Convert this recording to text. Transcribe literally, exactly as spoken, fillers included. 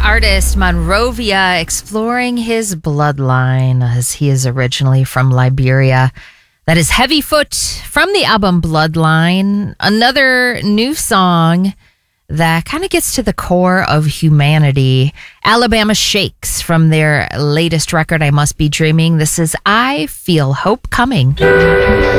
artist Monrovia exploring his bloodline, as he is originally from Liberia. That is Heavyfoot from the album Bloodline. Another new song that kind of gets to the core of humanity. Alabama Shakes from their latest record, I Must Be Dreaming. This is I Feel Hope Coming.